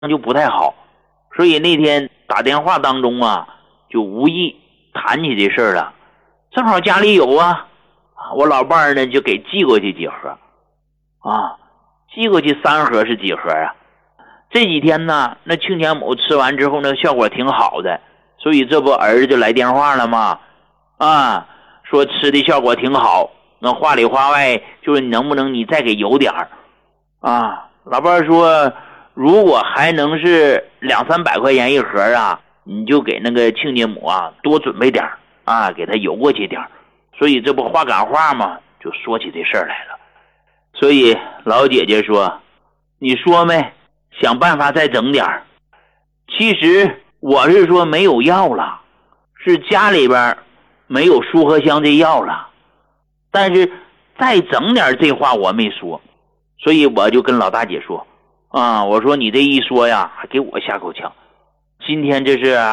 就不太好，所以那天打电话当中啊，就无意谈起这事儿了。正好家里有啊，我老伴儿呢就给寄过去几盒啊，寄过去3盒是几盒啊？这几天呢，那庆前母吃完之后呢，效果挺好的，所以这不儿子就来电话了吗？啊，说吃的效果挺好，那话里话外就是能不能你再给邮点儿啊？老伴儿说，如果还能是200-300块钱一盒啊，你就给那个庆家母啊多准备点啊，给他邮过去点。所以这不话赶话嘛，就说起这事儿来了。所以老姐姐说，你说没，想办法再整点儿。其实我是说没有药了，是家里边没有舒和香这药了，但是再整点这话我没说，所以我就跟老大姐说啊，我说你这一说呀，还给我下口枪。今天这是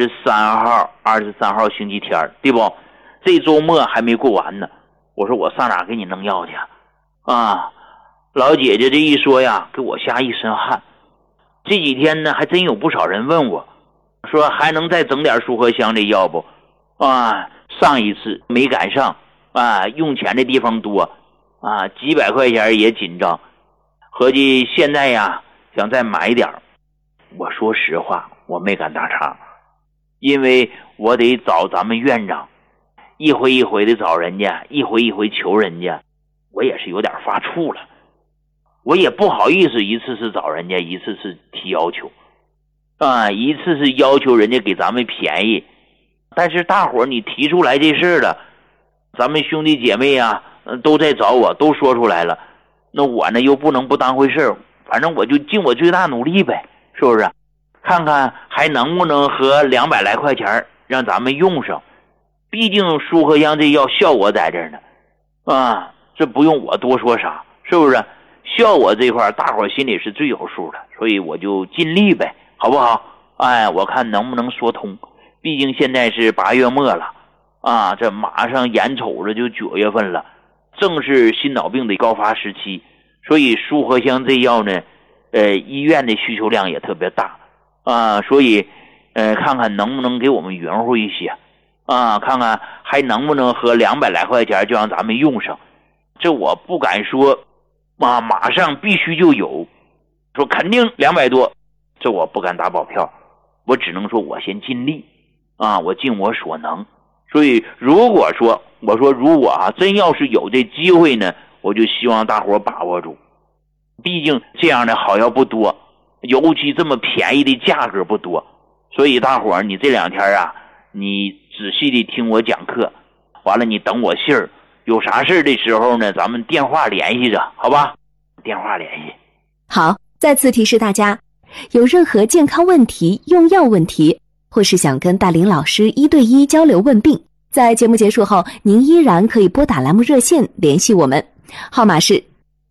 23号星期天，对不？这周末还没过完呢，我说我上哪给你弄药去啊？老姐姐这一说呀，给我吓一身汗。这几天呢，还真有不少人问我，说还能再整点舒和香这药不？啊，上一次没赶上啊，用钱的地方多啊，几百块钱也紧张，合计现在呀想再买点。我说实话，我没敢搭茬，因为我得找咱们院长，一回一回的找人家，一回一回求人家，我也是有点发怵了。我也不好意思，一次是找人家，一次是提要求啊，一次是要求人家给咱们便宜，但是大伙儿你提出来这事了，咱们兄弟姐妹啊都在找我，都说出来了，那我呢又不能不当回事，反正我就尽我最大努力呗，是不是？看看还能不能和200来块钱让咱们用上，毕竟舒和香这药效果在这儿呢啊，这不用我多说啥，是不是？效果这块大伙心里是最有数的，所以我就尽力呗，好不好？哎，我看能不能说通，毕竟现在是8月末了啊，这马上眼瞅着就9月份了，正是心脑病的高发时期，所以舒和香这药呢医院的需求量也特别大啊，所以看看能不能给我们匀乎一些啊，看看还能不能和200来块钱就让咱们用上。这我不敢说马上必须就有，说肯定200多，这我不敢打保票，我只能说我先尽力啊，我尽我所能。所以如果说我说如果真要是有这机会呢，我就希望大伙把握住，毕竟这样的好药不多，尤其这么便宜的价格不多，所以大伙你这2天啊，你仔细的听我讲课，完了你等我信儿，有啥事的时候呢，咱们电话联系着，好吧？电话联系。 好，再次提示大家，有任何健康问题、用药问题，或是想跟大林老师1对1交流问病，在节目结束后，您依然可以拨打栏目热线联系我们，号码是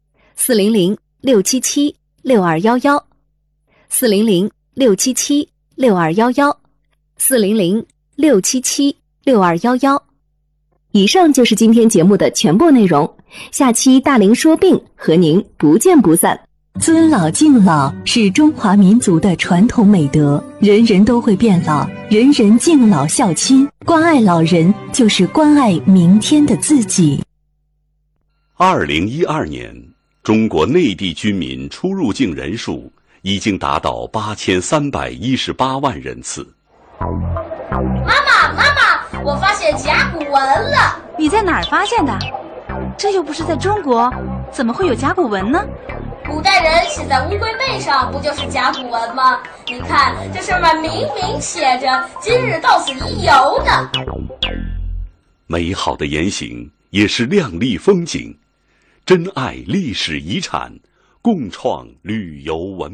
400-677-6211 400-677-6211 400-677-6211。以上就是今天节目的全部内容，下期大林说病和您不见不散。 尊老敬老是中华民族的传统美德，人人都会变老，人人敬老孝亲，关爱老人就是关爱明天的自己。 2012年，中国内地居民出入境人数已经达到8318万人次。 妈妈，我发现甲骨文了。 你在哪儿发现的？这又不是在中国，怎么会有甲骨文呢？ 古代人写在乌龟背上，不就是甲骨文吗？你看，这上面明明写着“今日到此一游”呢。 美好的言行也是亮丽风景，珍爱历史遗产，共创旅游文。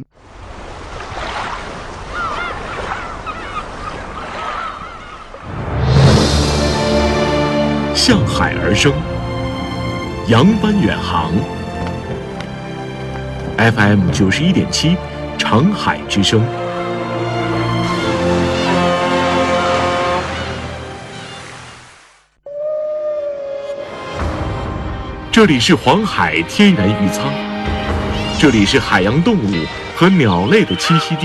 向海而生，扬帆远航。FM 91.7，长海之声。这里是黄海天然渔仓，这里是海洋动物和鸟类的栖息地。